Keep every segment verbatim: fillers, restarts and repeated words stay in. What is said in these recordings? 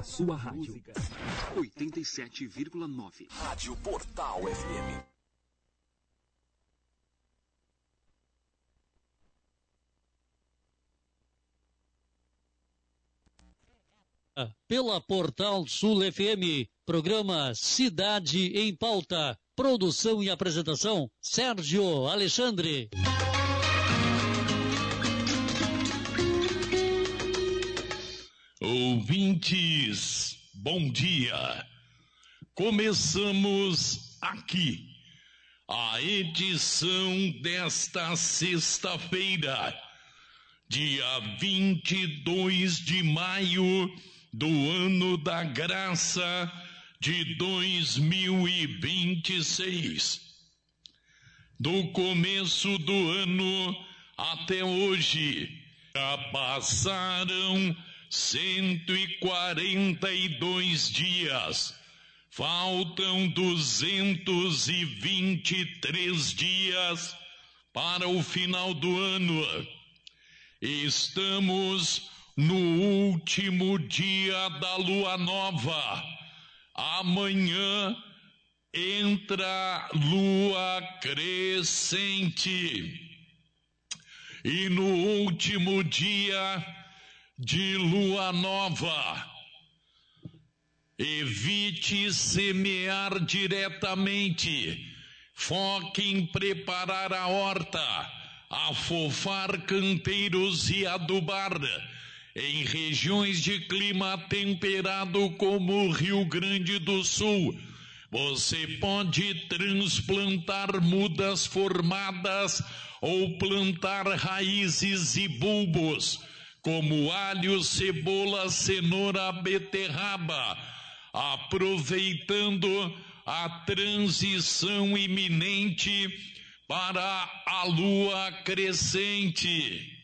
sua rádio. oitenta e sete vírgula nove. Rádio Portal F M. Pela Portal Sul F M, programa Cidade em Pauta. Produção e apresentação, Sérgio Alexandre. Ouvintes, bom dia. Começamos aqui a edição desta sexta-feira, dia vinte e dois de maio do ano da graça de dois mil e vinte e seis. Do começo do ano até hoje, já passaram cento e quarenta e dois dias. Faltam duzentos e vinte e três dias para o final do ano. Estamos no último dia da lua nova. Amanhã entra lua crescente. E no último dia de lua nova, evite semear diretamente. Foque em preparar a horta, afofar canteiros e adubar. Em regiões de clima temperado como o Rio Grande do Sul, você pode transplantar mudas formadas ou plantar raízes e bulbos, como alho, cebola, cenoura, beterraba, aproveitando a transição iminente para a lua crescente.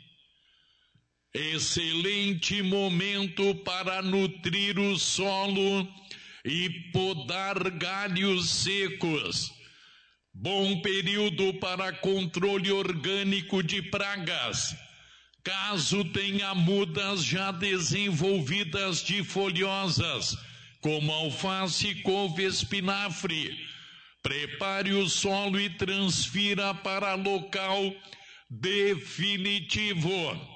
Excelente momento para nutrir o solo e podar galhos secos. Bom período para controle orgânico de pragas. Caso tenha mudas já desenvolvidas de folhosas, como alface, couve, espinafre, prepare o solo e transfira para local definitivo.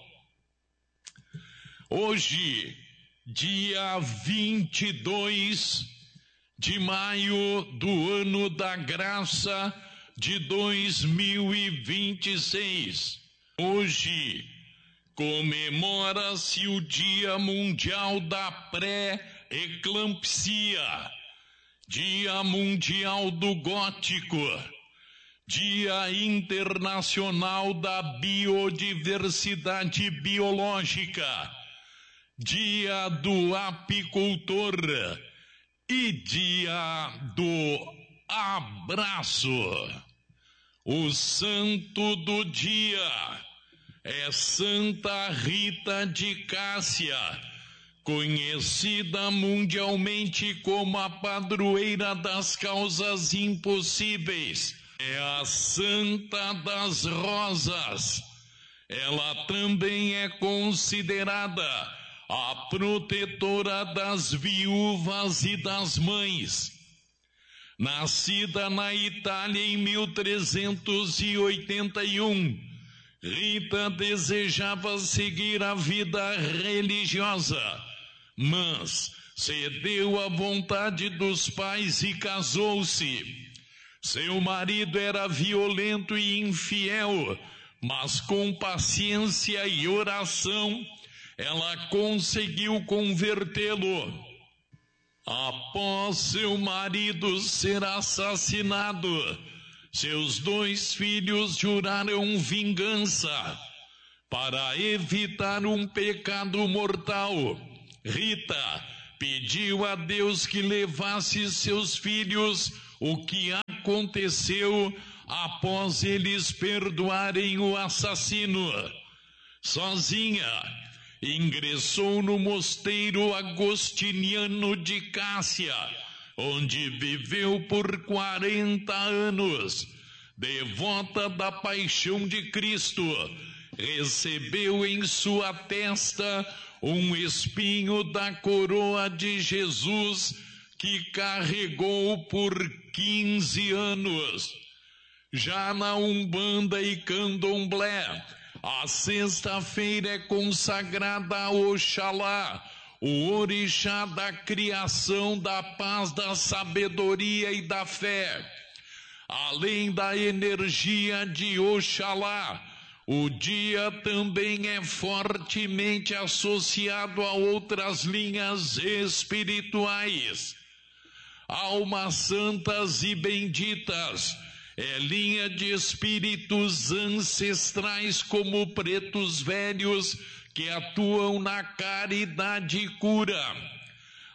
Hoje, dia vinte e dois de maio do ano da graça de dois mil e vinte e seis. Hoje comemora-se o Dia Mundial da Pré-Eclampsia, Dia Mundial do Gótico, Dia Internacional da Biodiversidade Biológica, Dia do Apicultor e Dia do Abraço. O santo do dia é Santa Rita de Cássia, conhecida mundialmente como a padroeira das causas impossíveis. É a Santa das Rosas. Ela também é considerada a protetora das viúvas e das mães. Nascida na Itália em mil trezentos e oitenta e um, Rita desejava seguir a vida religiosa, mas cedeu à vontade dos pais e casou-se. Seu marido era violento e infiel, mas com paciência e oração, ela conseguiu convertê-lo. Após seu marido ser assassinado, seus dois filhos juraram vingança. Para evitar um pecado mortal, Rita pediu a Deus que levasse seus filhos o que aconteceu após eles perdoarem o assassino. Sozinha, ingressou no mosteiro agostiniano de Cássia, onde viveu por quarenta anos. Devota da paixão de Cristo, recebeu em sua testa um espinho da coroa de Jesus que carregou por quinze anos. Já na Umbanda e Candomblé, a sexta-feira é consagrada a Oxalá, o orixá da criação, da paz, da sabedoria e da fé. Além da energia de Oxalá, o dia também é fortemente associado a outras linhas espirituais. Almas santas e benditas é linha de espíritos ancestrais como pretos velhos que atuam na caridade e cura.